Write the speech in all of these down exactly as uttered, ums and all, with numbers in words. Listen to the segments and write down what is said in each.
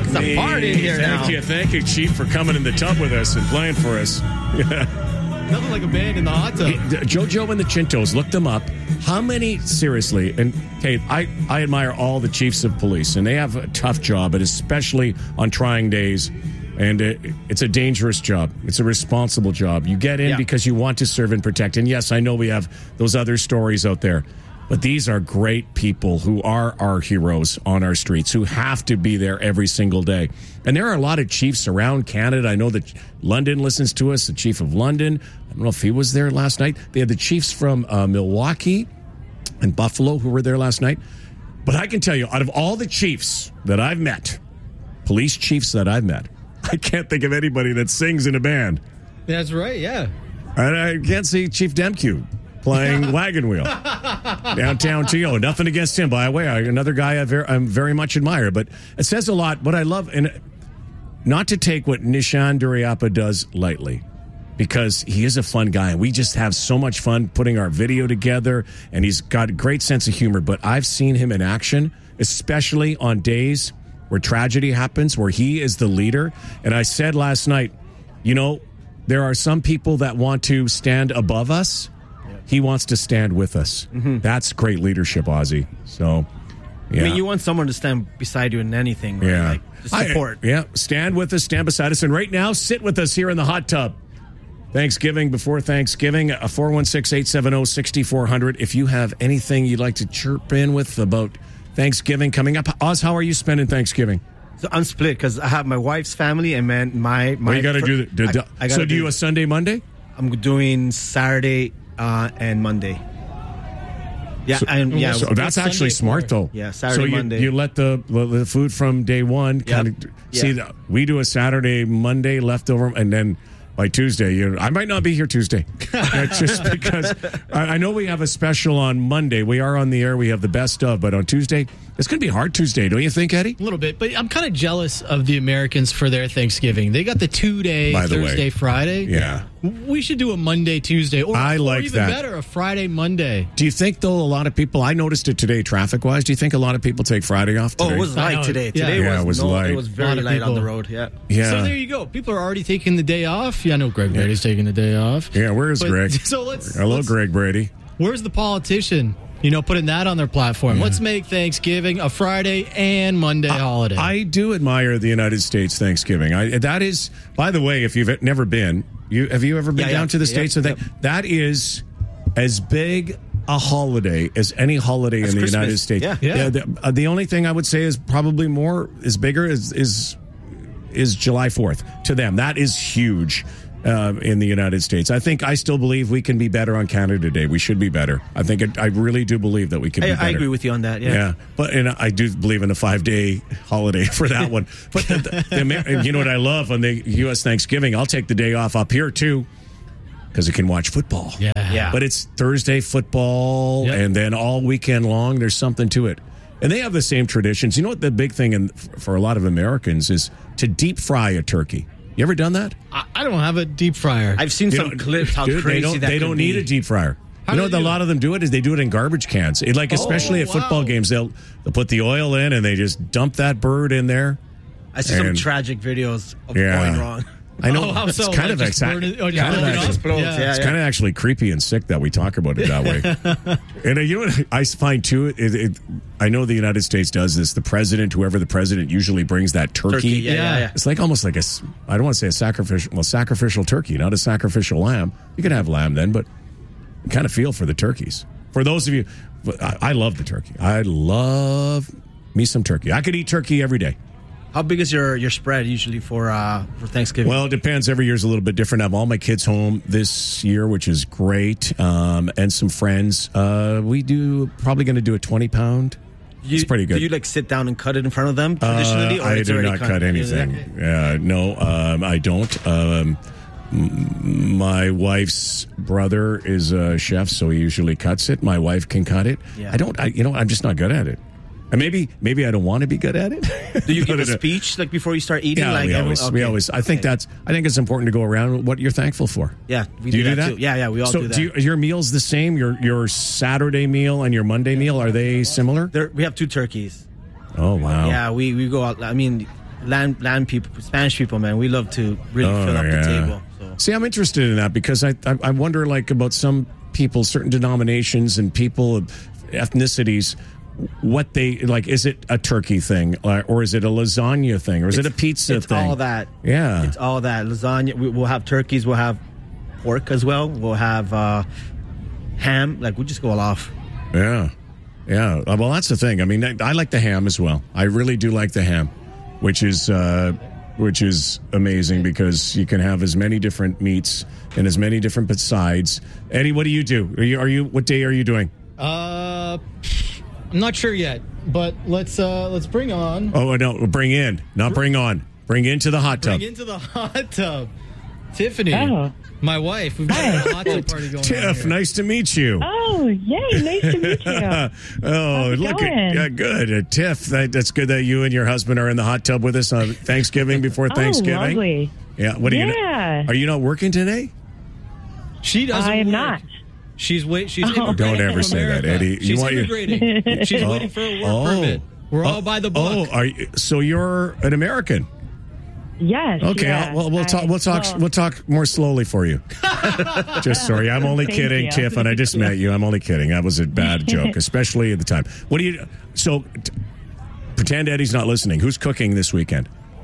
It's a party in here thank now. Thank you, thank you, Chief, for coming in the tub with us and playing for us. Nothing like a band in the hot tub. JoJo and the Chintos, look them up. How many, seriously, and Kate, I, I admire all the chiefs of police, and they have a tough job, but especially on trying days. And it, it's a dangerous job. It's a responsible job. You get in yeah. because you want to serve and protect. And yes, I know we have those other stories out there. But these are great people who are our heroes on our streets, who have to be there every single day. And there are a lot of chiefs around Canada. I know that London listens to us, the chief of London. I don't know if he was there last night. They had the chiefs from uh, Milwaukee and Buffalo who were there last night. But I can tell you, out of all the chiefs that I've met, police chiefs that I've met, I can't think of anybody that sings in a band. That's right, yeah. And I can't see Chief Demke playing Wagon Wheel downtown T O. Nothing against him, by the way. I, another guy I very, I'm very much admire. But it says a lot. What I love, and not to take what Nishan Duriappa does lightly, because he is a fun guy. And we just have so much fun putting our video together. And he's got a great sense of humor. But I've seen him in action, especially on days where tragedy happens, where he is the leader. And I said last night, you know, there are some people that want to stand above us. He wants to stand with us. Mm-hmm. That's great leadership, Ozzy. So, yeah. I mean, you want someone to stand beside you in anything, right? Yeah. Like, just support. I, yeah, stand with us, stand beside us. And right now, sit with us here in the hot tub. Thanksgiving, before Thanksgiving, a four one six, eight seven zero, six four zero zero. If you have anything you'd like to chirp in with about Thanksgiving coming up. Oz, how are you spending Thanksgiving? So I'm split because I have my wife's family and man, my my. Well, you got to do the. do, I, I so do do you a Sunday, Monday? I'm doing Saturday uh, and Monday. Yeah, so, and yeah. So that's Sunday actually smart, though. Yeah, Saturday, so you, Monday. you let the the food from day one kind Yep. of see. Yeah. The, we do a Saturday, Monday leftover, and then by Tuesday, you. I might not be here Tuesday, just because I, I know we have a special on Monday. We are on the air. We have the best of, but on Tuesday, it's going to be a hard Tuesday, don't you think, Eddie? A little bit, but I'm kind of jealous of the Americans for their Thanksgiving. They got the two-day, By the Thursday, way. Friday. Yeah. We should do a Monday, Tuesday, or, I or like even that. better, a Friday, Monday. Do you think, though, a lot of people, I noticed it today traffic-wise, do you think a lot of people take Friday off today? Oh, it was I light know. today. Yeah. Today Yeah, was, it was no, light. It was A lot very of light on people. the road. Yeah. Yeah. So there you go. People are already taking the day off. Yeah, I know Greg Brady's taking the day off. Yeah, where is But- Greg? So let's. Hello, let's- Greg Brady. Where's the politician? You know, putting that on their platform. Yeah. Let's make Thanksgiving a Friday and Monday holiday. I do admire the United States Thanksgiving. I, that is, by the way, if you've never been, you have you ever been Yeah, down yeah. to the Yeah, States? And yeah. that, that is as big a holiday as any holiday That's in the Christmas. United States. Yeah. Yeah. the, uh, the only thing I would say is probably more, is bigger, is is, is July fourth to them. That is huge. Uh, in the United States, I think I still believe we can be better on Canada Day. We should be better. I think it, I really do believe that we can I, be better. I agree with you on that. Yeah. Yeah, but and I do believe in a five-day holiday for that one. But the, the, the Amer- you know what I love on the U S Thanksgiving? I'll take the day off up here too because I can watch football. yeah. Yeah. But it's Thursday football, Yep. and then all weekend long, there's something to it. And they have the same traditions. You know what the big thing in, for a lot of Americans is to deep fry a turkey. You ever done that? I, I don't have a deep fryer. I've seen You some know, clips how dude, crazy they don't, that they could don't be. need a deep fryer. How you know do what they a do lot it? of them do it is they do it in garbage cans. It, like especially at wow. football games, they'll they'll put the oil in and they just dump that bird in there. I see some And- tragic videos of Yeah. going wrong. I know Oh, how it's so? kind Like of just exact, burn it- oh, just kind of burn it actually, off? explodes, Yeah. yeah. it's kind of actually creepy and sick that we talk about it that way. And uh, you know what I find too? It, it, I know the United States does this. The president, whoever the president, usually brings that turkey. Turkey, yeah, yeah, Yeah. yeah. It's like almost like a. s- I don't want to say a sacrificial. Well, sacrificial turkey, not a sacrificial lamb. You can have lamb then, but you kind of feel for the turkeys. For those of you, I, I love the turkey. I love me some turkey. I could eat turkey every day. How big is your, your spread usually for uh, for Thanksgiving? Well, it depends. Every year's a little bit different. I have all my kids home this year, which is great, um, and some friends. Uh, we do probably going to do a twenty pound. you, it's pretty good. Do you like sit down and cut it in front of them traditionally? Uh, or I it's do already not cut anything. Yeah, no, um, I don't. Um, m- my wife's brother is a chef, so he usually cuts it. My wife can cut it. Yeah. I don't. I, you know, I'm just not good at it. And maybe, maybe I don't want to be good at it. Do you give No, a no, no. speech like before you start eating? Yeah, like we everyone- always, we okay. always. I think Okay. that's. I think it's important to go around with what you're thankful for. Yeah, we Do you do, do that, that? too. Yeah, yeah, we all so do that. do you, are your meals the same? Your your Saturday meal and your Monday meal, are they similar? There, we have two turkeys. Oh wow. Yeah, we, we go out. I mean, land land people, Spanish people, man, we love to really Oh, fill up yeah. the table. So. See, I'm interested in that because I, I I wonder like about some people, certain denominations and people of ethnicities. What they like? Is it a turkey thing, or, or is it a lasagna thing, or is It's- it a pizza it's thing? all that. Yeah, It's all that. Lasagna. We, we'll have turkeys. We'll have pork as well. We'll have uh, ham. Like we just go all off. yeah, yeah. Uh, Well, that's the thing. I mean, I, I like the ham as well. I really do like the ham, which is uh, which is amazing because you can have as many different meats and as many different sides. Eddie, what do you do? Are you are you? What day are you doing? Uh, I'm not sure yet, but let's uh let's bring on Oh no, bring in, not bring on. Bring into the hot tub. bring into the hot tub, Tiffany, Oh. my wife. We've got a hot tub party going on Tiff, here. nice to meet you. Oh, yay. Nice to meet you. oh, How's it look at going? yeah, good. Uh, Tiff, that, that's good that you and your husband are in the hot tub with us on Thanksgiving before Thanksgiving. Oh, lovely. Yeah, what are you? Yeah. Are you not working today? She doesn't. I am work. not. She's wait. She's Oh. immigrating Don't ever from say that, America. Eddie. You She's want your- immigrating. She's Oh. waiting for a work Oh. permit. We're all Oh. by the Oh, book. are you, so you're an American? Yes. Okay, yeah. I'll, well, we'll I- talk. We'll talk. well, We'll talk more slowly for you. Just sorry, I'm only Thank kidding, you. Tiff, and I just met you. I'm only kidding. That was a bad joke, especially at the time. What do you? So, t- pretend Eddie's not listening. Who's cooking this weekend?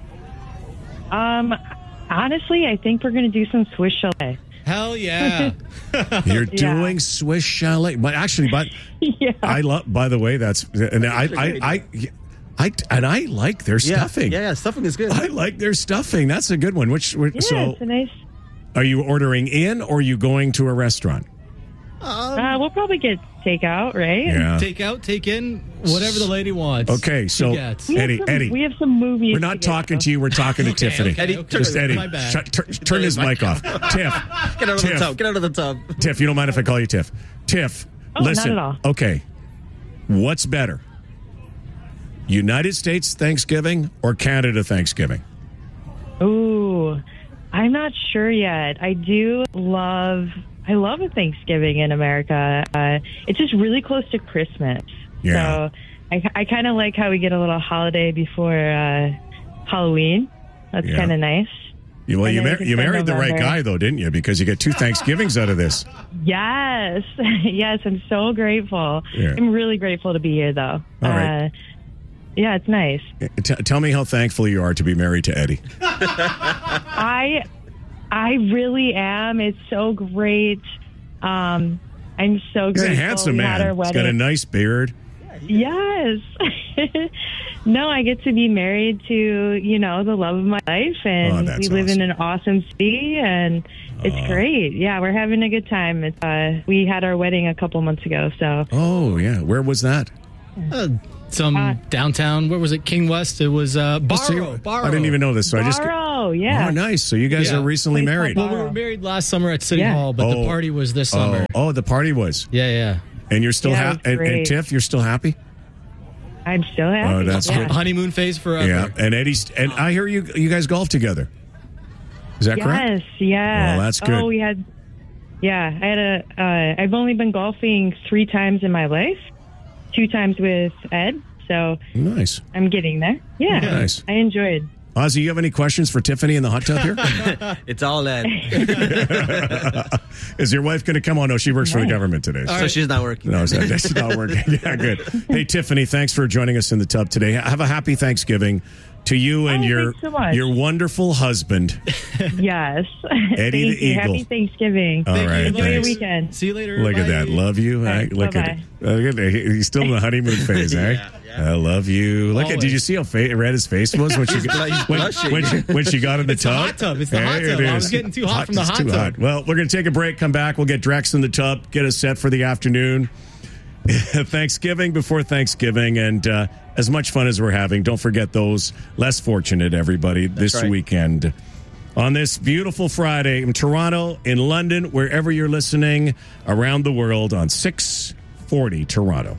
Um, honestly, I think we're going to do some Swiss chalet. Hell yeah! You're Yeah. doing Swiss chalet, but actually, but Yeah. I love. By the way, that's and I, I, I, I, and I like their Yeah, stuffing. yeah, yeah. Stuffing is good. I like their stuffing. That's a good one. Which, which Yeah, so it's a nice. are you ordering in or are you going to a restaurant? Uh, we'll probably get takeout, right? Yeah. Take out, take in, whatever the lady wants. Okay, she so gets. We have Eddie, some, Eddie, we have some movies. we're not talking to you. We're talking to Okay, Tiffany. okay, Eddie, okay. Just Eddie, My bad. shut, tur- turn his mic off. Tiff, Get out of Tiff. the tub. Get out of the tub. Tiff, you don't mind if I call you Tiff? Tiff, Oh, not listen. at all. Okay, what's better, United States Thanksgiving or Canada Thanksgiving? Ooh, I'm not sure yet. I do love. I love a Thanksgiving in America. Uh, it's just really close to Christmas. Yeah. So I, I kind of like how we get a little holiday before uh, Halloween. That's Yeah. kind of nice. You, well, And you, then mar- we can you spend married the right November. guy, though, didn't you? Because you get two Thanksgivings out of this. Yes. yes, I'm so grateful. Yeah. I'm really grateful to be here, though. All right. Uh, yeah, it's nice. T- tell me how thankful you are to be married to Eddie. I I really am. It's so great. Um, I'm so He's grateful. a handsome we had man. our He's got a wedding. nice beard. Yes. No, I get to be married to, you know, the love of my life, Oh, and that's we live awesome. in an awesome city, and it's great. Yeah, we're having a good time. It's, uh, we had our wedding a couple months ago, so Oh, yeah. Where was that? Uh, some Uh, downtown. Where was it? King West. It was uh, So you- Barrow. Barrow. I didn't even know this, so I just. Borrow, yeah. Oh, nice. So you guys Yeah. are recently Place called married. Well, we were married last summer at City Yeah. Hall, but Oh. the party was this Oh, summer. oh, the party was. Yeah, yeah. And you're still Yeah, happy. it was And, and great. Tiff, you're still happy? I'm so happy. Oh, that's yeah. good. Honeymoon phase forever. Yeah. And Eddie's. And I hear you. You guys golf together. Is that correct? Yes, yeah. Well, that's good. Oh, we had, yeah, I had a, uh, I've only been golfing three times in my life, two times with Ed, so Nice. I'm getting there. Yeah. Nice. I enjoyed. Ozzy, you have any questions for Tiffany in the hot tub here? It's all Ed. Is your wife going to come on? No, she works for the government today. so- So she's not working. No, so that's not working. Yeah, good. Hey, Tiffany, thanks for joining us in the tub today. Have a happy Thanksgiving to you and Oh, your thanks so much. your wonderful husband. Yes. Eddie Thank the you. Eagle. Happy Thanksgiving. All Thank you. right, Enjoy your thanks. weekend. See you later. Look at Bye. that. Love you. All Hey, right, look at bye-bye. it. Look at it. He- He's still in the honeymoon phase, eh? Yeah, yeah. I love you. Look at. Did Always. you see how fa- red his face was when she He's blu- he's when, blushing. when she when she got in the It's the tub? hot tub. It's the hot Hey, tub. it I was is. getting too hot from the it's hot too tub. Well, we're going to take a break. Come back. We'll get Drex in the tub. Get us set for the afternoon. Thanksgiving before Thanksgiving, and uh, as much fun as we're having, don't forget those less fortunate, everybody, this right. weekend. On this beautiful Friday in Toronto, in London, wherever you're listening around the world on six forty Toronto.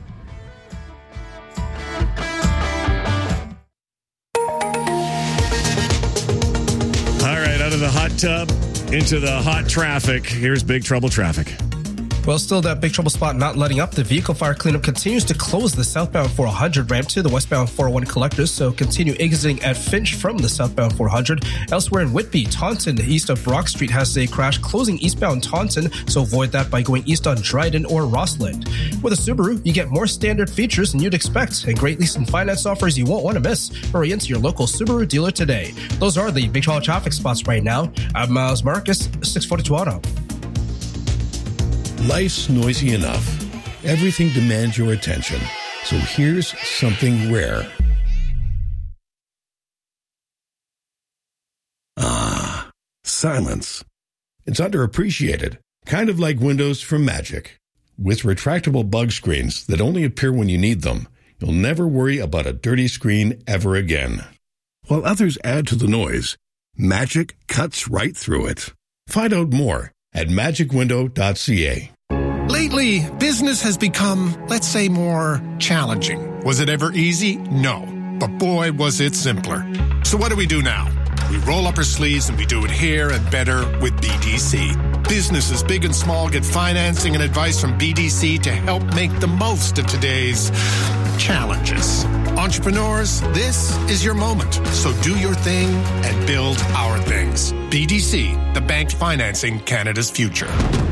All right, out of the hot tub into the hot traffic. Here's Big Trouble Traffic. Well, still that big trouble spot not letting up. The vehicle fire cleanup continues to close the southbound four hundred ramp to the westbound four oh one collectors, so continue exiting at Finch from the southbound four hundred. Elsewhere in Whitby, Taunton, east of Brock Street, has a crash closing eastbound Taunton, so avoid that by going east on Dryden or Rossland. With a Subaru, you get more standard features than you'd expect and great lease and finance offers you won't want to miss. Hurry into your local Subaru dealer today. Those are the big trouble traffic spots right now. I'm Miles Marcus, six forty-two Auto. Life's noisy enough. Everything demands your attention. So here's something rare. Ah, silence. It's underappreciated, kind of like Windows from Magic. With retractable bug screens that only appear when you need them, you'll never worry about a dirty screen ever again. While others add to the noise, Magic cuts right through it. Find out more at magic window dot c a. Lately, business has become, let's say, more challenging. Was it ever easy? No. But boy, was it simpler. So what do we do now? We roll up our sleeves and we do it here and better with B D C. Businesses big and small get financing and advice from B D C to help make the most of today's challenges. Entrepreneurs, this is your moment. So do your thing and build our things. B D C, the bank financing Canada's future.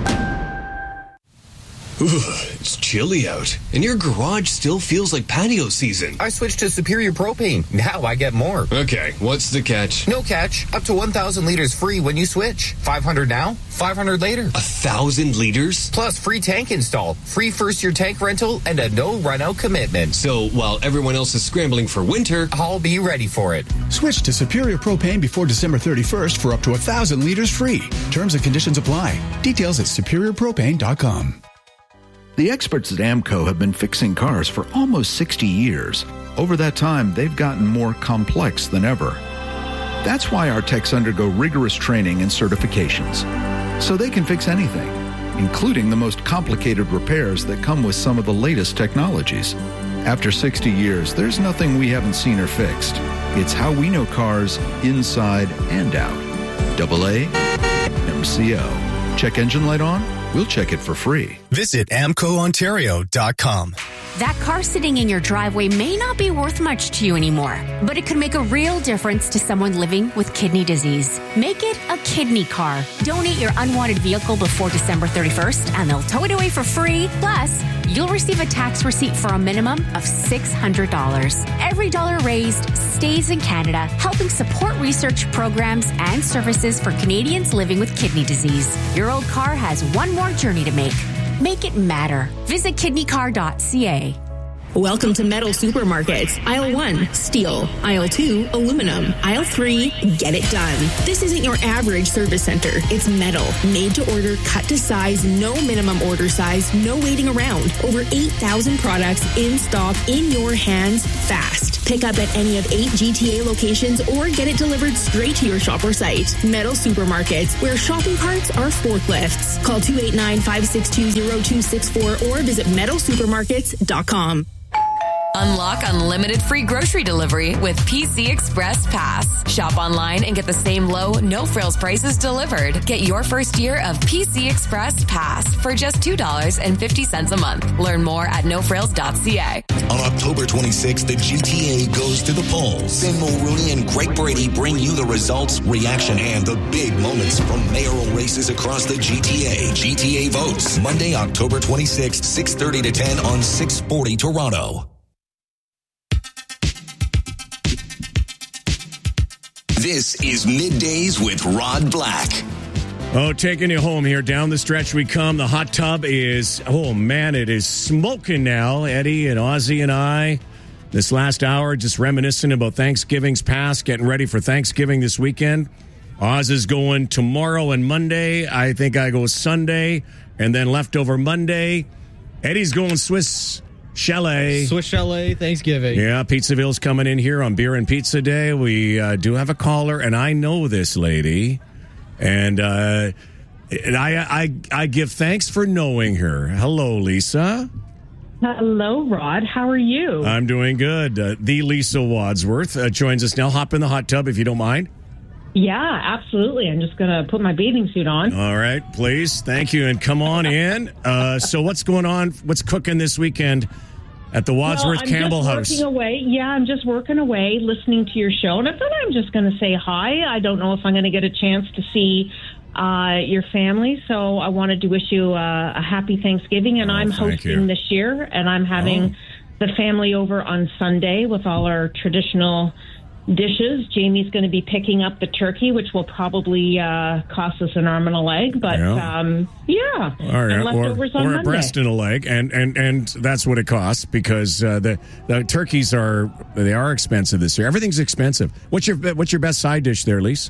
Ooh, it's chilly out, and your garage still feels like patio season. I switched to Superior Propane. Now I get more. Okay, what's the catch? No catch. Up to one thousand liters free when you switch. five hundred now, five hundred later. A thousand liters? Plus free tank install, free first-year tank rental, and a no-run-out commitment. So while everyone else is scrambling for winter, I'll be ready for it. Switch to Superior Propane before December thirty-first for up to one thousand liters free. Terms and conditions apply. Details at superior propane dot com. The experts at AMCO have been fixing cars for almost sixty years. Over that time, they've gotten more complex than ever. That's why our techs undergo rigorous training and certifications, so they can fix anything, including the most complicated repairs that come with some of the latest technologies. After sixty years, there's nothing we haven't seen or fixed. It's how we know cars inside and out. Double A, M C O. Check engine light on? We'll check it for free. Visit amco ontario dot com. That car sitting in your driveway may not be worth much to you anymore, but it could make a real difference to someone living with kidney disease. Make it a kidney car. Donate your unwanted vehicle before December thirty-first, and they'll tow it away for free. Plus, you'll receive a tax receipt for a minimum of six hundred dollars. Every dollar raised stays in Canada, helping support research programs and services for Canadians living with kidney disease. Your old car has one more journey to make. Make it matter. Visit kidney car dot c a. Welcome to Metal Supermarkets. Aisle one, steel. Aisle two, aluminum. Aisle three, get it done. This isn't your average service center. It's metal, made to order, cut to size, no minimum order size, no waiting around. Over eight thousand products in stock, in your hands, fast. Pick up at any of eight G T A locations or get it delivered straight to your shop or site. Metal Supermarkets, where shopping carts are forklifts. Call two eight nine, five six two, zero two six four or visit metal supermarkets dot com. Unlock unlimited free grocery delivery with P C Express Pass. Shop online and get the same low, no-frills prices delivered. Get your first year of P C Express Pass for just two dollars and fifty cents a month. Learn more at no frills dot c a. On October twenty-sixth, the G T A goes to the polls. Ben Mulrooney and Greg Brady bring you the results, reaction, and the big moments from mayoral races across the G T A. G T A votes Monday, October twenty-sixth, six thirty to ten on six forty Toronto. This is Middays with Rod Black. Oh, taking you home here. Down the stretch we come. The hot tub is, oh man, it is smoking now. Eddie and Ozzy and I, this last hour, just reminiscing about Thanksgiving's past, getting ready for Thanksgiving this weekend. Oz is going tomorrow and Monday. I think I go Sunday, and then leftover Monday. Eddie's going Swiss Chalet. Swiss Chalet, Thanksgiving. Yeah, Pizzaville's coming in here on Beer and Pizza Day. We uh, do have a caller, and I know this lady, and uh, and I, I I give thanks for knowing her. Hello, Lisa. Hello, Rod. How are you? I'm doing good. Uh, the Lisa Wadsworth uh, joins us now. Hop in the hot tub if you don't mind. Yeah, absolutely. I'm just going to put my bathing suit on. All right, please. Thank you. And come on in. Uh, so what's going on? What's cooking this weekend at the Wadsworth well, Campbell just House? Working away. Yeah, I'm just working away, listening to your show. And I thought I'm just going to say hi. I don't know if I'm going to get a chance to see uh, your family. So I wanted to wish you uh, a happy Thanksgiving. And Oh, I'm thank hosting you. this year. And I'm having Oh. the family over on Sunday with all our traditional dishes. Jamie's going to be picking up the turkey, which will probably uh, cost us an arm and a leg. But Yeah. um, yeah, All right, and or, leftovers on or a Monday. breast and a leg, and and and that's what it costs because uh, the the turkeys are they are expensive this year. Everything's expensive. What's your what's your best side dish there, Lise?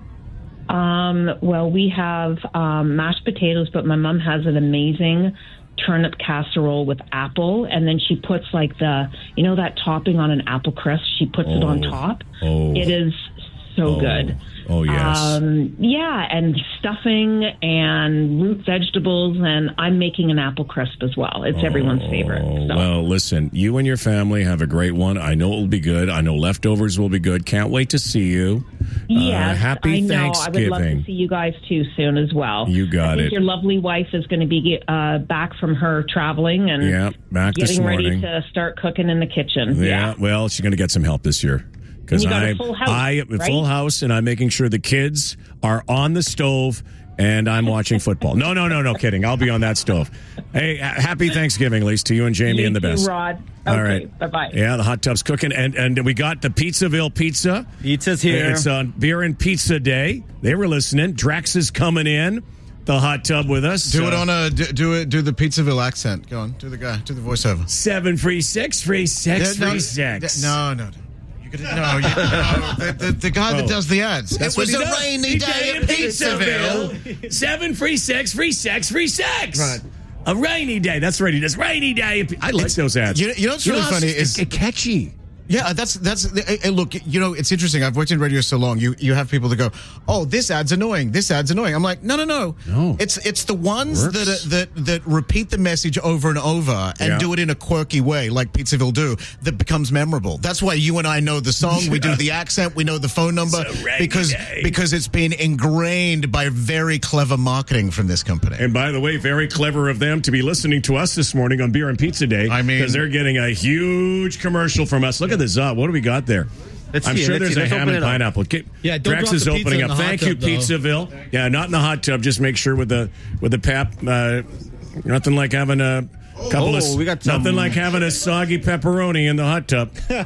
Um, well, we have um, mashed potatoes, but my mom has an amazing turnip casserole with apple, and then she puts like the, you know, that topping on an apple crust. She puts it on Oh. top. Oh. It is so Oh. good. Oh yes. Um, yeah, and stuffing and root vegetables, and I'm making an apple crisp as well. It's everyone's favorite. Oh, So. well, listen, you and your family have a great one. I know it will be good. I know leftovers will be good. Can't wait to see you. Yes, uh, happy I know. Thanksgiving. I would love to see you guys too soon as well. You got I think it. Your lovely wife is going to be uh, back from her traveling and Yeah, back this getting ready morning. to start cooking in the kitchen. Yeah, well, she's going to get some help this year because And you got a I, full house, I, a right? full house, and I'm making sure the kids are on the stove, and I'm watching football. No, no, no, no, kidding. I'll be on that stove. Hey, uh, happy Thanksgiving, Lise, to you and Jamie You and the too, best. Rod. All Okay, right, bye-bye. Yeah, the hot tub's cooking, and and we got the Pizzaville pizza. Pizza's here. It's on Beer and Pizza Day. They were listening. Drax is coming in the hot tub with us. Do it Uh, on a do, do it. Do the Pizzaville accent. Go on. Do the guy. Do the voiceover. Seven free six free six Yeah, no, free six. No, no, no. You gotta, no, you, no the, the, the guy Oh. that does the ads. That's it was what he a does. rainy day in at Pizzaville. Seven free six, free six, free six. Right. A rainy day. That's right. He does rainy day. at Pi- I like those ads. You know, you know what's really how funny it's- is it's catchy. Yeah, that's that's. Uh, look, you know, it's interesting. I've worked in radio so long. You you have people that go, "Oh, this ad's annoying. This ad's annoying." I'm like, no, no, no. No. It's it's the ones Works. that are, that that repeat the message over and over and Yeah. do it in a quirky way, like Pizzaville do, that becomes memorable. That's why you and I know the song. We do the accent. We know the phone number It's a rainy because day. because it's been ingrained by very clever marketing from this company. And by the way, very clever of them to be listening to us this morning on Beer and Pizza Day. I mean- because they're getting a huge commercial from us. Look at this up. What do we got there? Let's I'm see it. sure Let's there's see. a Let's ham open and it up. pineapple. Okay. Yeah, don't Drax drop is the pizza opening in up. the hot Thank you, tub, though. Pizzaville. Yeah, not in the hot tub. Just make sure with the with the pap. Uh, nothing like having a couple Oh, of we got some- nothing like having a soggy pepperoni in the hot tub. We're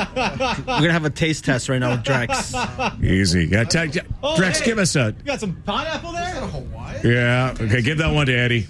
gonna have a taste test right now with Drax. Easy. Yeah, ta- Oh, Drax, hey. give us a. You got some pineapple there? Yeah. Okay, give that one to Eddie.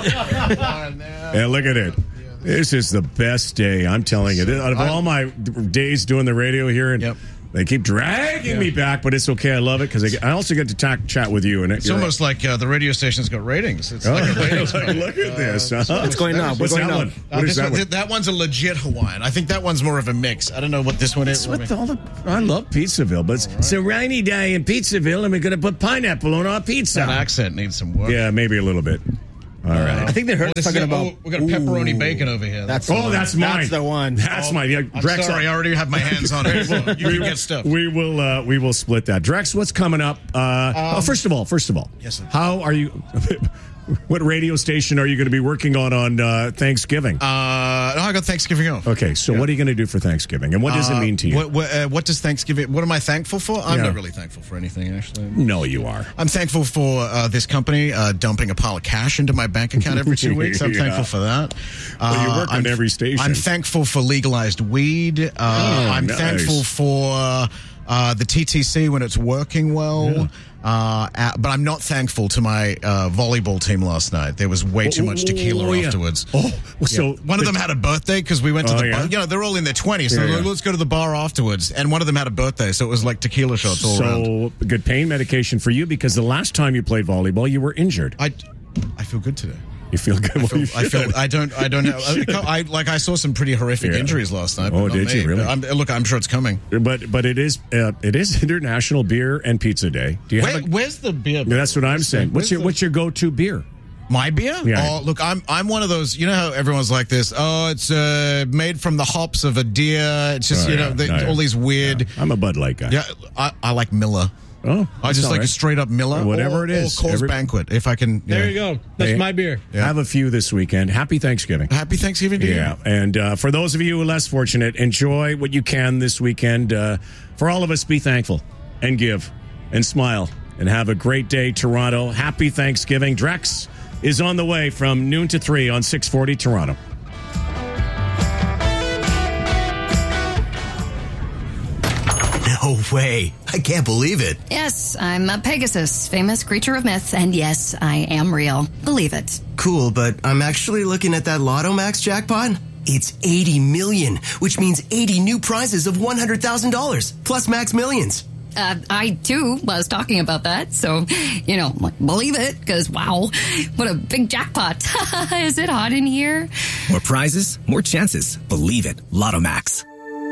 Yeah, look at it. This is the best day. I'm telling you. Out of all my days doing the radio here, and they keep dragging me back, but it's okay. I love it because I, I also get to talk, chat with you. And It's almost like uh, the radio station's got ratings. It's Oh, like a ratings look bump. at this. Uh, huh? It's going up. We're What's going that up. one? Uh, What is this that one, one? that one's a legit Hawaiian. I think that one's more of a mix. I don't know what this one is. With all the, I love Pizzaville, but it's, it's a rainy day in Pizzaville, and we're going to put pineapple on our pizza. That accent needs some work. Yeah, maybe a little bit. All right. I think they heard What us is talking that? about. Oh, we got pepperoni Ooh. bacon over here. That's the Oh, one. that's mine. That's the one. That's mine. Yeah, I'm Drax, sorry, I already have my hands on it. So you can get stuff. We will. Uh, we will split that. Drax, what's coming up? Uh, oh, first of all, first of all, Yes, sir. how are you? What radio station are you going to be working on on uh, Thanksgiving? Uh, no, I got Thanksgiving off. Okay, so what are you going to do for Thanksgiving, and what does it Uh, mean to you? What, what, uh, what does Thanksgiving? What am I thankful for? I'm Yeah. not really thankful for anything, actually. No, you are. I'm thankful for uh, this company uh, dumping a pile of cash into my bank account every two weeks. I'm Yeah. thankful for that. Well, you Uh, work on I'm- every station. I'm thankful for legalized weed. Uh, Oh, I'm nice. thankful for uh, the T T C when it's working well. Uh, uh, but I'm not thankful to my uh, volleyball team last night. There was way too much tequila Oh, yeah. afterwards. Oh, well, so Yeah. One of them had a birthday because we went to Oh, the yeah? bar. You know, they're all in their twenties, so Yeah, they're like, yeah. let's go to the bar afterwards. And one of them had a birthday, so it was like tequila shots all around. So good pain medication for you because the last time you played volleyball, you were injured. I, I feel good today. You feel good. I Well, feel, you I, feel, should. I don't. I don't know. I, I like. I saw some pretty horrific Yeah. injuries last night. but Oh, not did you me. really? I'm, look, I'm sure it's coming. But but it is uh, it is International Beer and Pizza Day. Do you Where, have? A, where's the beer? that's what I'm saying. What's where's your the- what's your go to beer? My beer? Yeah. Oh, look, I'm I'm one of those. You know how everyone's like this. Oh, it's uh, made from the hops of a deer. It's just Oh, you yeah. know the, No, yeah. all these weird. I'm a Bud Light guy. Yeah, I, I like Miller. Oh, I just all like right. a straight up Miller, Or whatever or, it is. or Cole's Every- Banquet. If I can, There yeah. you go. That's Hey, my beer. Have a few this weekend. Happy Thanksgiving. Happy Thanksgiving to Yeah, you. and uh, for those of you who are less fortunate, enjoy what you can this weekend. Uh, for all of us, be thankful and give and smile and have a great day, Toronto. Happy Thanksgiving. Drex is on the way from noon to three on six forty Toronto. No way. I can't believe it. Yes, I'm a Pegasus, famous creature of myth, and yes, I am real. Believe it. Cool, but I'm actually looking at that Lotto Max jackpot. It's eighty million, which means eighty new prizes of one hundred thousand dollars, plus Max Millions. Uh, I, too, was talking about that, so, you know, believe it, because, wow, what a big jackpot. Is it hot in here? More prizes, more chances. Believe it. Lotto Max.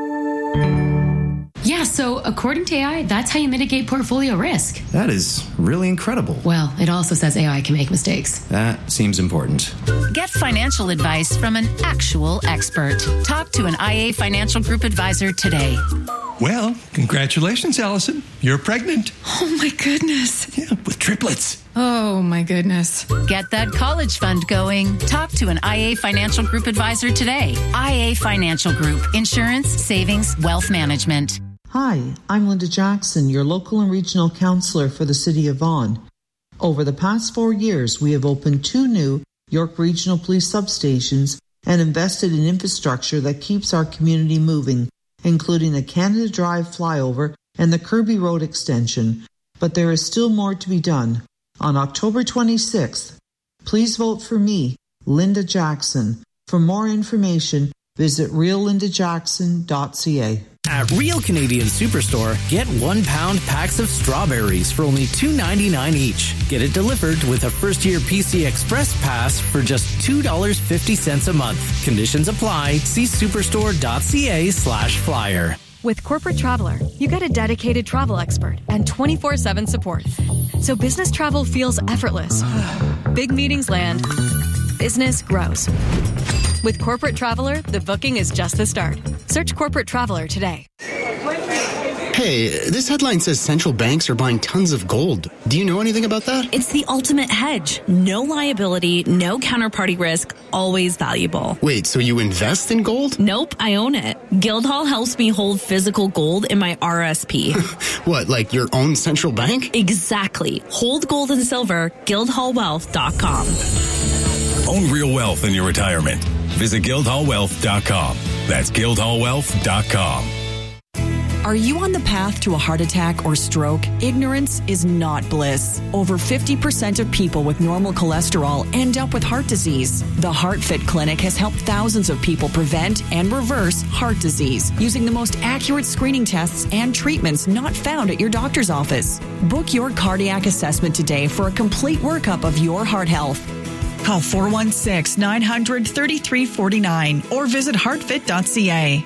Yeah, so according to A I, that's how you mitigate portfolio risk. That is really incredible. Well, it also says A I can make mistakes. That seems important. Get financial advice from an actual expert. Talk to an I A Financial Group advisor today. Well, congratulations, Allison. You're pregnant. Oh, my goodness. Yeah, with triplets. Oh, my goodness. Get that college fund going. Talk to an I A Financial Group advisor today. I A Financial Group. Insurance, savings, wealth management. Hi, I'm Linda Jackson, your local and regional counselor for the City of Vaughan. Over the past four years, we have opened two new York Regional Police substations and invested in infrastructure that keeps our community moving, including the Canada Drive flyover and the Kirby Road extension. But there is still more to be done. On October twenty-sixth, please vote for me, Linda Jackson. For more information, visit real linda jackson dot c a. At Real Canadian Superstore, get one pound packs of strawberries for only two ninety-nine each. Get it delivered with a first-year P C Express pass for just two dollars and fifty cents a month. Conditions apply. See superstore.ca slash flyer. With Corporate Traveler, you get a dedicated travel expert and twenty-four seven support. So business travel feels effortless. Big meetings land. Business grows. With Corporate Traveler, the booking is just the start. Search Corporate Traveler today. Hey, this headline says central banks are buying tons of gold. Do you know anything about that? It's the ultimate hedge. No liability, no counterparty risk, always valuable. Wait, so you invest in gold? Nope, I own it. Guildhall helps me hold physical gold in my R S P. What, like your own central bank? Exactly. Hold gold and silver, guildhall wealth dot com. Own real wealth in your retirement. Visit guildhall wealth dot com. That's guildhall wealth dot com. Are you on the path to a heart attack or stroke? Ignorance is not bliss. Over fifty percent of people with normal cholesterol end up with heart disease. The HeartFit Clinic has helped thousands of people prevent and reverse heart disease using the most accurate screening tests and treatments not found at your doctor's office. Book your cardiac assessment today for a complete workup of your heart health. Call four one six, nine hundred, thirty-three forty-nine or visit heart fit dot c a.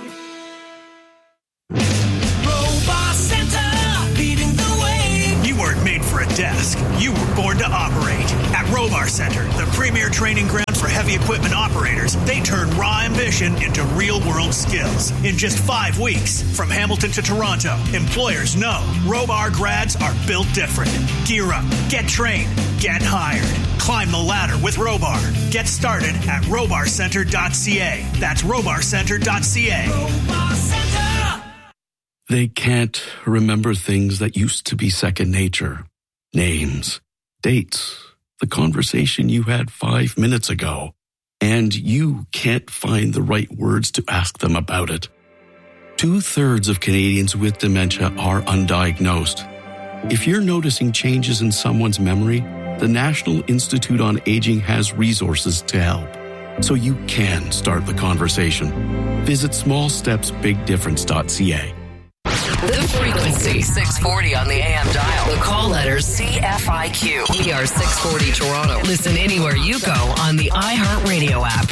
For a desk. You were born to operate. At Robar Center, the premier training ground for heavy equipment operators, they turn raw ambition into real-world skills. In just five weeks, from Hamilton to Toronto, employers know Robar grads are built different. Gear up, get trained, get hired. Climb the ladder with Robar. Get started at robar center dot c a. That's robar center dot c a. Robar Center! They can't remember things that used to be second nature. Names, dates, the conversation you had five minutes ago, and you can't find the right words to ask them about it. Two-thirds of Canadians with dementia are undiagnosed. If you're noticing changes in someone's memory, the National Institute on Aging has resources to help, so you can start the conversation. Visit small steps big difference dot c a. The frequency, six forty on the A M dial. The call letters, C F I Q. We are six forty Toronto. Listen anywhere you go on the iHeartRadio app.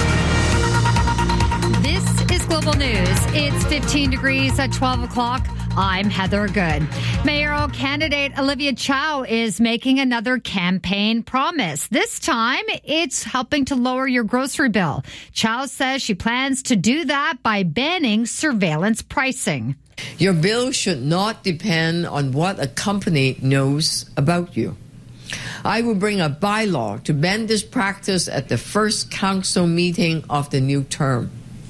This is Global News. It's fifteen degrees at twelve o'clock. I'm Heather Good. Mayoral candidate Olivia Chow is making another campaign promise. This time, it's helping to lower your grocery bill. Chow says she plans to do that by banning surveillance pricing. Your bill should not depend on what a company knows about you. I will bring a bylaw to ban this practice at the first council meeting of the new term.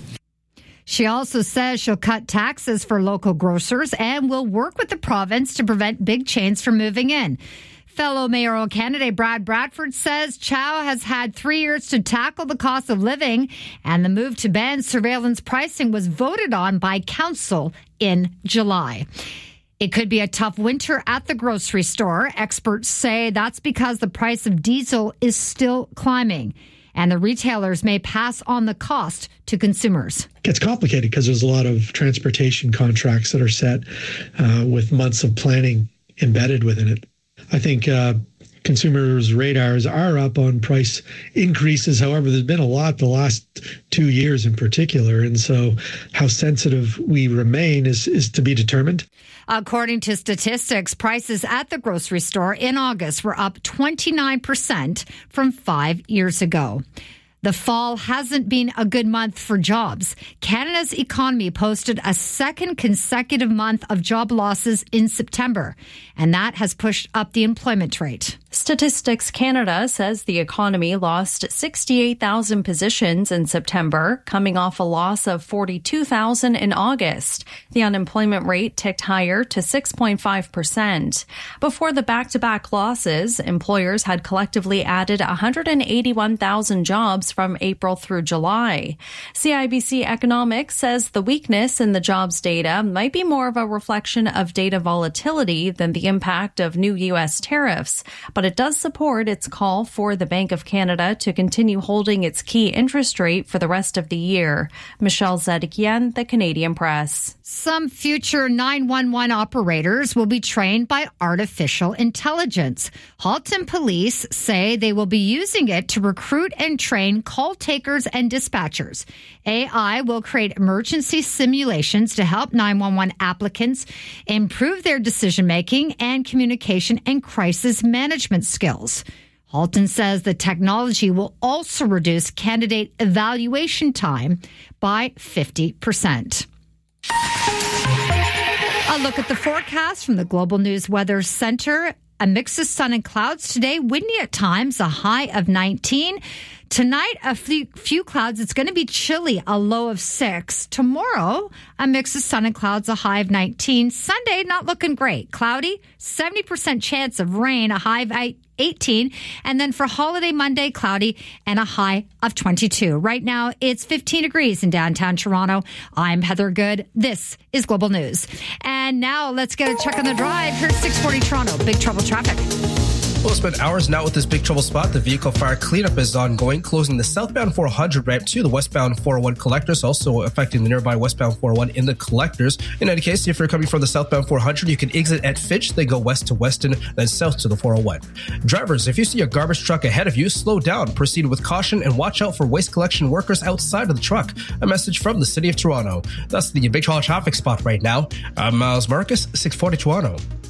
She also says she'll cut taxes for local grocers and will work with the province to prevent big chains from moving in. Fellow mayoral candidate Brad Bradford says Chow has had three years to tackle the cost of living, and the move to ban surveillance pricing was voted on by council in July. It could be a tough winter at the grocery store. Experts say that's because the price of diesel is still climbing, and the retailers may pass on the cost to consumers. It gets complicated because there's a lot of transportation contracts that are set uh, with months of planning embedded within it. I think uh, consumers' radars are up on price increases. However, there's been a lot the last two years in particular. And so how sensitive we remain is, is to be determined. According to statistics, prices at the grocery store in August were up twenty-nine percent from five years ago. The fall hasn't been a good month for jobs. Canada's economy posted a second consecutive month of job losses in September, and that has pushed up the employment rate. Statistics Canada says the economy lost sixty-eight thousand positions in September, coming off a loss of forty-two thousand in August. The unemployment rate ticked higher to six point five percent. Before the back-to-back losses, employers had collectively added one hundred eighty-one thousand jobs from April through July. C I B C Economics says the weakness in the jobs data might be more of a reflection of data volatility than the impact of new U S tariffs, but it does support its call for the Bank of Canada to continue holding its key interest rate for the rest of the year. Michelle Zedekian, The Canadian Press. Some future nine one one operators will be trained by artificial intelligence. Halton Police say they will be using it to recruit and train call takers and dispatchers. A I will create emergency simulations to help nine one one applicants improve their decision-making and communication and crisis management skills. Halton says the technology will also reduce candidate evaluation time by fifty percent. A look at the forecast from the Global News Weather Center. A mix of sun and clouds today, windy at times, a high of nineteen. Tonight, a few, few clouds. It's going to be chilly, a low of six. Tomorrow, a mix of sun and clouds, a high of nineteen. Sunday, not looking great. Cloudy, seventy percent chance of rain, a high of eighteen. And then for holiday Monday, cloudy and a high of twenty-two. Right now, it's fifteen degrees in downtown Toronto. I'm Heather Good. This is Global News. And now let's get a check on the drive. Here's six forty Toronto. Big trouble traffic. We'll spend hours now with this big trouble spot. The vehicle fire cleanup is ongoing, closing the southbound four hundred ramp to the westbound four oh one collectors, also affecting the nearby westbound four oh one in the collectors. In any case, if you're coming from the southbound four hundred, you can exit at Fitch, then go west to Weston, then south to the four oh one. Drivers, if you see a garbage truck ahead of you, slow down, proceed with caution, and watch out for waste collection workers outside of the truck. A message from the City of Toronto. That's the big trouble traffic spot right now. I'm Miles Marcus, six forty Toronto.